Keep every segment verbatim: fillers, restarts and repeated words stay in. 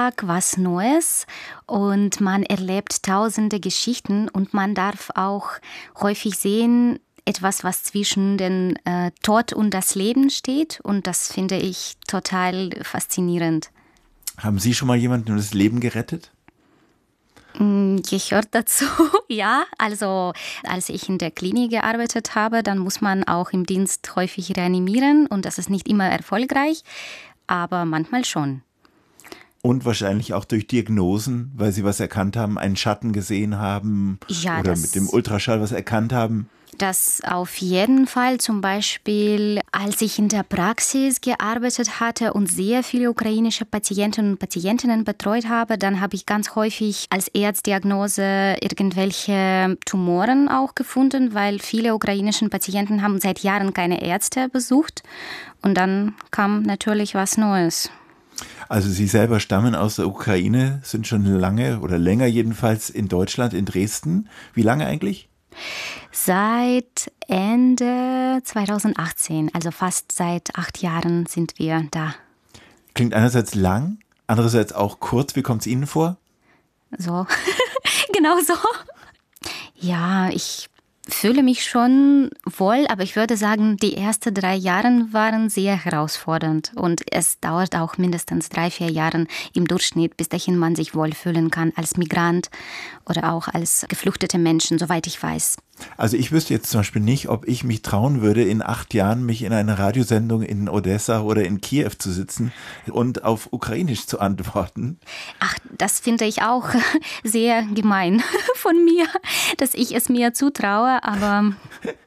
Tag was Neues und man erlebt tausende Geschichten und man darf auch häufig sehen, etwas, was zwischen den äh, Tod und das Leben steht, und das finde ich total faszinierend. Haben Sie schon mal jemandem das Leben gerettet? Gehört dazu, ja. Also als ich in der Klinik gearbeitet habe, dann muss man auch im Dienst häufig reanimieren und das ist nicht immer erfolgreich, aber manchmal schon. Und wahrscheinlich auch durch Diagnosen, weil Sie was erkannt haben, einen Schatten gesehen haben ja, oder das, mit dem Ultraschall was erkannt haben. Das auf jeden Fall. Zum Beispiel, als ich in der Praxis gearbeitet hatte und sehr viele ukrainische Patienten und Patientinnen betreut habe, dann habe ich ganz häufig als Erstdiagnose irgendwelche Tumoren auch gefunden, weil viele ukrainische Patienten haben seit Jahren keine Ärzte besucht. Und dann kam natürlich was Neues. Also Sie selber stammen aus der Ukraine, sind schon lange oder länger jedenfalls in Deutschland, in Dresden. Wie lange eigentlich? Seit Ende zweitausendachtzehn, also fast seit acht Jahren sind wir da. Klingt einerseits lang, andererseits auch kurz. Wie kommt es Ihnen vor? So, genau so. Ja, ich fühle mich schon wohl, aber ich würde sagen, die ersten drei Jahre waren sehr herausfordernd. Und es dauert auch mindestens drei, vier Jahre im Durchschnitt, bis dahin man sich wohlfühlen kann als Migrant oder auch als geflüchtete Menschen, soweit ich weiß. Also ich wüsste jetzt zum Beispiel nicht, ob ich mich trauen würde, in acht Jahren mich in einer Radiosendung in Odessa oder in Kiew zu sitzen und auf Ukrainisch zu antworten. Ach, das finde ich auch sehr gemein von mir, dass ich es mir zutraue, aber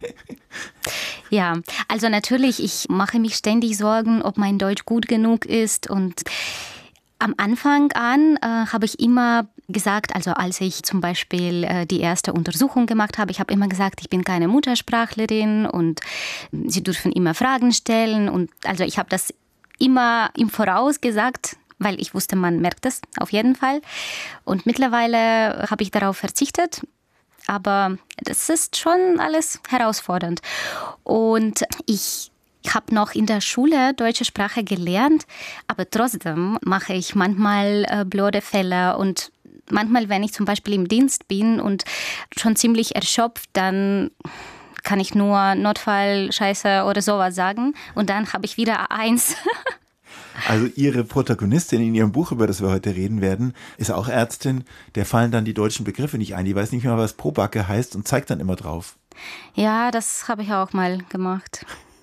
ja, also natürlich, ich mache mich ständig Sorgen, ob mein Deutsch gut genug ist, und am Anfang an äh, habe ich immer gesagt, also als ich zum Beispiel äh, die erste Untersuchung gemacht habe, ich habe immer gesagt, ich bin keine Muttersprachlerin und Sie dürfen immer Fragen stellen, und also ich habe das immer im Voraus gesagt, weil ich wusste, man merkt es auf jeden Fall, und mittlerweile habe ich darauf verzichtet, aber das ist schon alles herausfordernd und ich Ich habe noch in der Schule deutsche Sprache gelernt, aber trotzdem mache ich manchmal äh, blöde Fälle, und manchmal, wenn ich zum Beispiel im Dienst bin und schon ziemlich erschöpft, dann kann ich nur Notfall, Scheiße oder sowas sagen und dann habe ich wieder A eins. Also Ihre Protagonistin in Ihrem Buch, über das wir heute reden werden, ist auch Ärztin. Der fallen dann die deutschen Begriffe nicht ein. Die weiß nicht mehr, was Probacke heißt und zeigt dann immer drauf. Ja, das habe ich auch mal gemacht.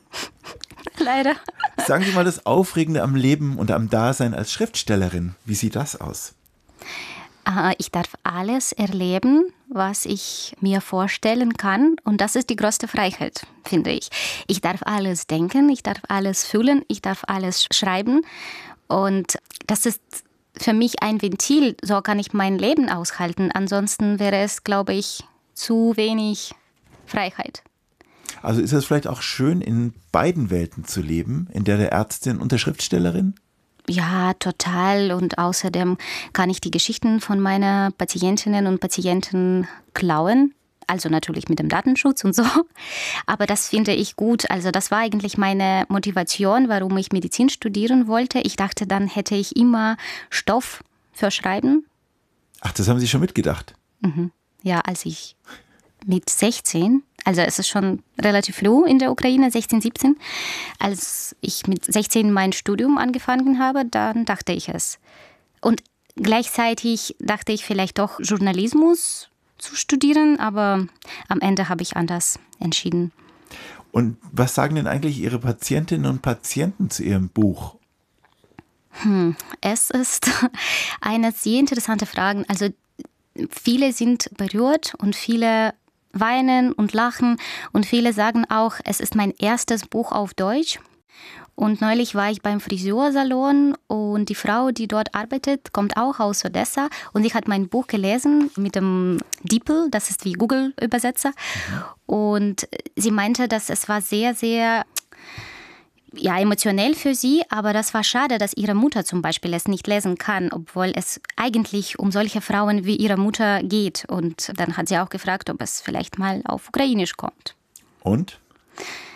Leider. Sagen Sie mal das Aufregende am Leben und am Dasein als Schriftstellerin. Wie sieht das aus? Ich darf alles erleben, was ich mir vorstellen kann. Und das ist die größte Freiheit, finde ich. Ich darf alles denken, ich darf alles fühlen, ich darf alles schreiben. Und das ist für mich ein Ventil. So kann ich mein Leben aushalten. Ansonsten wäre es, glaube ich, zu wenig Freiheit. Also ist es vielleicht auch schön, in beiden Welten zu leben, in der der Ärztin und der Schriftstellerin? Ja, total. Und außerdem kann ich die Geschichten von meinen Patientinnen und Patienten klauen. Also natürlich mit dem Datenschutz und so. Aber das finde ich gut. Also das war eigentlich meine Motivation, warum ich Medizin studieren wollte. Ich dachte, dann hätte ich immer Stoff für Schreiben. Ach, das haben Sie schon mitgedacht? Mhm. Ja, als ich mit sechzehn, also es ist schon relativ früh in der Ukraine, sechzehn, siebzehn, als ich mit sechzehn mein Studium angefangen habe, dann dachte ich es. Und gleichzeitig dachte ich vielleicht doch Journalismus zu studieren, aber am Ende habe ich anders entschieden. Und was sagen denn eigentlich Ihre Patientinnen und Patienten zu Ihrem Buch? Hm, es ist eine sehr interessante Frage. Also viele sind berührt und viele weinen und lachen und viele sagen auch, es ist mein erstes Buch auf Deutsch. Und neulich war ich beim Friseursalon und die Frau, die dort arbeitet, kommt auch aus Odessa und sie hat mein Buch gelesen mit dem DeepL, das ist wie Google-Übersetzer. Mhm. Und sie meinte, dass es war sehr, sehr ja, emotionell für sie, aber das war schade, dass ihre Mutter zum Beispiel es nicht lesen kann, obwohl es eigentlich um solche Frauen wie ihre Mutter geht. Und dann hat sie auch gefragt, ob es vielleicht mal auf Ukrainisch kommt. Und?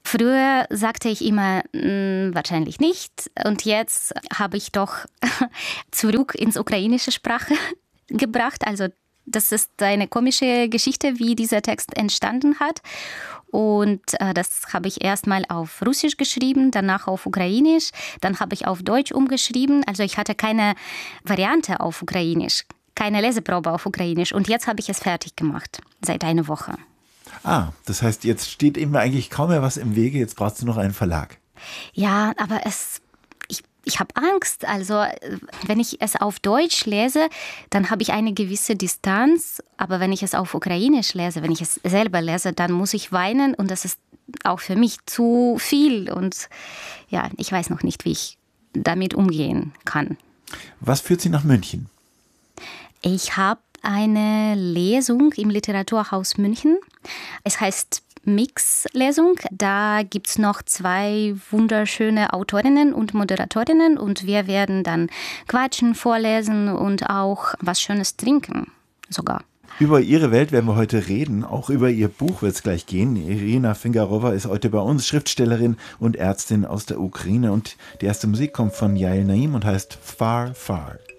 Früher sagte ich immer, mh, wahrscheinlich nicht. Und jetzt habe ich doch zurück ins ukrainische Sprache gebracht. Also das ist eine komische Geschichte, wie dieser Text entstanden hat. Und äh, das habe ich erstmal auf Russisch geschrieben, danach auf Ukrainisch, dann habe ich auf Deutsch umgeschrieben. Also ich hatte keine Variante auf Ukrainisch, keine Leseprobe auf Ukrainisch. Und jetzt habe ich es fertig gemacht, seit einer Woche. Ah, das heißt, jetzt steht ihm eigentlich kaum mehr was im Wege, jetzt brauchst du noch einen Verlag. Ja, aber es... Ich habe Angst, also wenn ich es auf Deutsch lese, dann habe ich eine gewisse Distanz, aber wenn ich es auf Ukrainisch lese, wenn ich es selber lese, dann muss ich weinen und das ist auch für mich zu viel und ja, ich weiß noch nicht, wie ich damit umgehen kann. Was führt Sie nach München? Ich habe eine Lesung im Literaturhaus München. Es heißt Mix-Lesung. Da gibt es noch zwei wunderschöne Autorinnen und Moderatorinnen und wir werden dann quatschen, vorlesen und auch was Schönes trinken sogar. Über Ihre Welt werden wir heute reden, auch über Ihr Buch wird es gleich gehen. Irina Fingarova ist heute bei uns, Schriftstellerin und Ärztin aus der Ukraine und die erste Musik kommt von Yael Naim und heißt Far, Far.